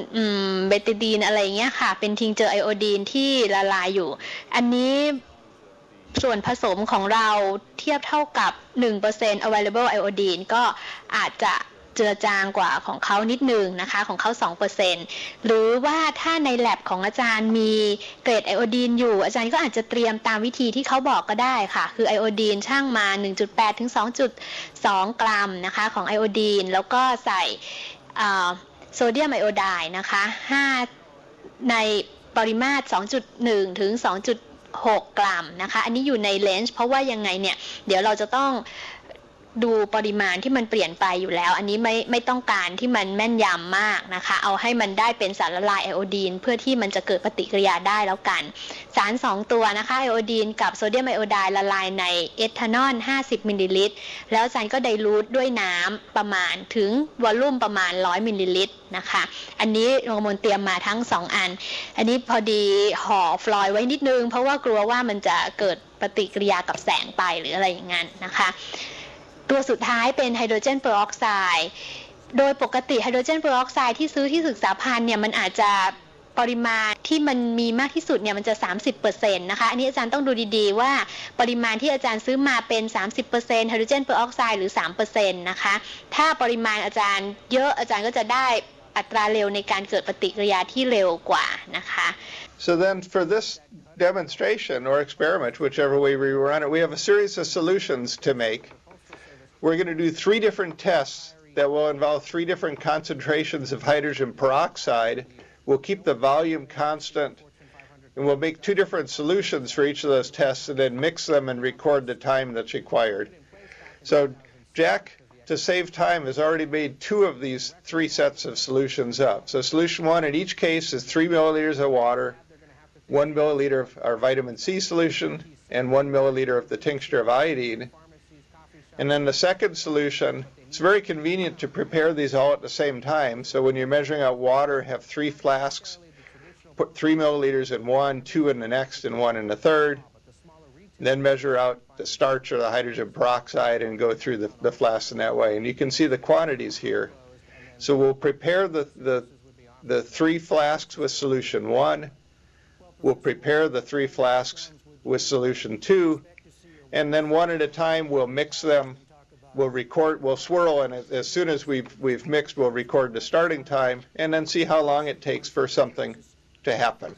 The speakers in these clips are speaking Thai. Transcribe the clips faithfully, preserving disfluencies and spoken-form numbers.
เบติดีนอะไรเงี้ยค่ะเป็นทิงเจอไอโอดีนที่ละลายอยู่อันนี้ส่วนผสมของเราเทียบเท่ากับ หนึ่งเปอร์เซ็นต์ available iodine ก็อาจจะเจือจางกว่าของเขานิดนึงนะคะของเขา สองเปอร์เซ็นต์ หรือว่าถ้าใน lab ของอาจารย์มีเกรดไอโอดีนอยู่อาจารย์ก็อาจจะเตรียมตามวิธีที่เขาบอกก็ได้ค่ะคือไอโอดีนช่างมา หนึ่งจุดแปด ถึง สองจุดสอง กรัมนะคะของไอโอดีนแล้วก็ใส่โซเดียมไอโอไดด์นะคะห้าในปริมาตร สองจุดหนึ่ง ถึง สองจุดหก กรัมนะคะอันนี้อยู่ในเลนจ์เพราะว่ายังไงเนี่ยเดี๋ยวเราจะต้องดูปริมาณที่มันเปลี่ยนไปอยู่แล้วอันนี้ไม่ไม่ต้องการที่มันแม่นยำมากนะคะเอาให้มันได้เป็นสารละลายไอโอดีนเพื่อที่มันจะเกิดปฏิกิริยาได้แล้วกันสารสองตัวนะคะไอโอดีนกับโซเดียมไอโอไดด์ละลายในเอทานอลห้าสิบมิลลิลิตรแล้วอาจารย์ก็ไดลูทด้วยน้ำประมาณถึงวอลลุ่มประมาณหนึ่งร้อยมิลลิลิตรนะคะอันนี้โรงมนเตรียมมาทั้งสองอันอันนี้พอดีห่อฟลอยด์ไว้นิดนึงเพราะว่ากลัวว่ามันจะเกิดปฏิกิริยากับแสงไปหรืออะไรอย่างนั้นนะคะตัวสุดท้ายเป็นไฮโดรเจนเปอร์ออกไซด์โดยปกติไฮโดรเจนเปอร์ออกไซด์ที่ซื้อที่ศึกษาพันธุ์เนี่ยมันอาจจะปริมาณที่มันมีมากที่สุดเนี่ยมันจะ สามสิบเปอร์เซ็นต์ นะคะอันนี้อาจารย์ต้องดูดีๆว่าปริมาณที่อาจารย์ซื้อมาเป็น สามสิบเปอร์เซ็นต์ ไฮโดรเจนเปอร์ออกไซด์หรือ สามเปอร์เซ็นต์ นะคะถ้าปริมาณอาจารย์เยอะอาจารย์ก็จะได้อัตราเร็วในการเกิดปฏิกิริยาที่เร็วกว่านะคะ So then for this demonstration or experiment, whichever way we run it, we have a series of solutions to make. We're going to do three different tests that will involve three different concentrations of hydrogen peroxide. We'll keep the volume constant, and we'll make two different solutions for each of those tests and then mix them and record the time that's required. So Jack, to save time, has already made two of these three sets of solutions up. So solution one in each case is three milliliters of water, one milliliter of our vitamin C solution, and one milliliter of the tincture of iodine. And then the second solution, it's very convenient to prepare these all at the same time. So when you're measuring out water, have three flasks, put three milliliters in one, two in the next, and one in the third. Then measure out the starch or the hydrogen peroxide and go through the, the flasks in that way. And you can see the quantities here. So we'll prepare the, the, the three flasks with solution one. We'll prepare the three flasks with solution two. And then one at a time, we'll mix them. We'll record, we'll swirl, and as, as soon as we've, we've mixed, we'll record the starting time and then see how long it takes for something to happen.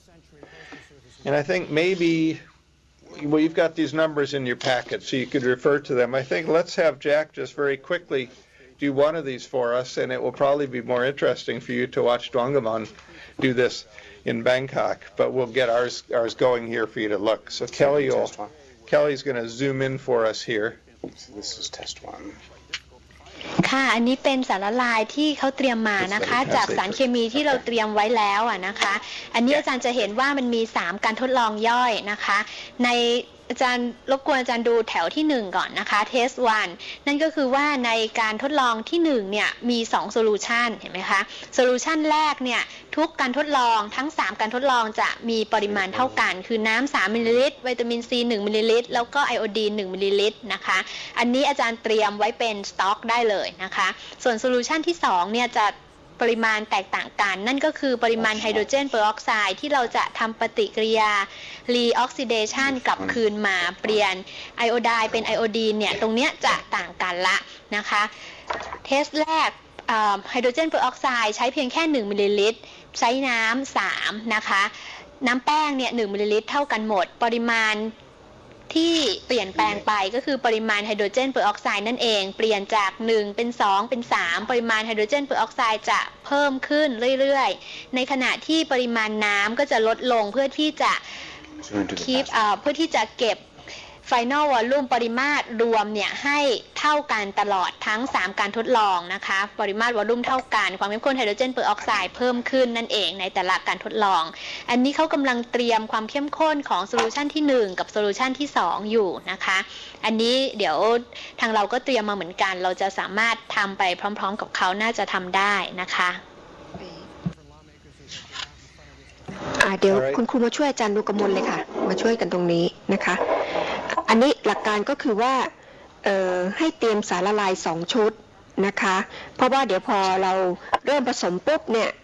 And I think maybe, well, you've got these numbers in your packet, so you could refer to them. I think let's have Jack just very quickly do one of these for us, and it will probably be more interesting for you to watch Dwangamon do this in Bangkok. But we'll get ours, ours going here for you to look. So Kelly will, Kelly's going to zoom in for us here. So this is test one. ค่ะอันนี้เป็นสารละลายที่เขาเตรียมมานะคะจากสารเคมีที่เราเตรียมไว้แล้วอ่ะนะคะอันนี้อาจารย์จะเห็นว่ามันมีสามการทดลองย่อยนะคะในอาจารย์รบกวนอาจารย์ดูแถวที่หนึ่งก่อนนะคะ test one นั่นก็คือว่าในการทดลองที่หนึ่งเนี่ยมีสองโซลูชันเห็นไหมคะโซลูชันแรกเนี่ยทุกการทดลองทั้งสามการทดลองจะมีปริมาณเท่ากันคือน้ำสามมิลลิลิตรวิตามินซีหนึ่งมิลลิลิตรแล้วก็ไอโอดีนหนึ่งมิลลิลิตรนะคะอันนี้อาจารย์เตรียมไว้เป็นสต็อกได้เลยนะคะส่วนโซลูชันที่สองเนี่ยจะปริมาณแตกต่างกันนั่นก็คือปริมาณไฮโดรเจนเปอร์ออกไซด์ที่เราจะทำปฏิกิริยารีออกซิเดชันกลับคืนมาเปลี่ยนไอโอไดน์เป็นไอโอดีนเนี่ยตรงเนี้ยจะต่างกันละนะคะเทสแรกไฮโดรเจนเปอร์ออกไซด์ใช้เพียงแค่หนึ่งมิลลิลิตรใช้น้ำสามนะคะน้ำแป้งเนี่ยหนึ่งมิลลิลิตรเท่ากันหมดปริมาณที่เปลี่ยนแปลงไปก็คือปริมาณไฮโดรเจนเปอร์ออกไซด์นั่นเองเปลี่ยนจากหนึ่งเป็นสองเป็นสามปริมาณไฮโดรเจนเปอร์ออกไซด์จะเพิ่มขึ้นเรื่อยๆในขณะที่ปริมาณน้ำก็จะลดลงเพื่อที่จะคีปเพื่อที่จะเก็บ Final Volume ปริมาตรรวมเนี่ยให้เท่ากันตลอดทั้งสามการทดลองนะคะปริมาตรวอลลุ่มเท่ากันความเข้มข้นไฮโดรเจนเปอร์ออกไซด์เพิ่มขึ้นนั่นเองในแต่ละการทดลองอันนี้เขากำลังเตรียมความเข้มข้นของโซลูชันที่หนึ่งกับโซลูชันที่สองอยู่นะคะอันนี้เดี๋ยวทางเราก็เตรียมมาเหมือนกันเราจะสามารถทำไปพร้อมๆกับเขาน่าจะทำได้นะคะเดี๋ยวคุณครูมาช่วยอาจารย์นุกมลเลยค่ะมาช่วยกันตรงนี้นะคะอันนี้หลักการก็คือว่าให้เตรียมสารละลายสองชุดนะคะเพราะว่าเดี๋ยวพอเราเริ่มผสมปุ๊บเนี่ย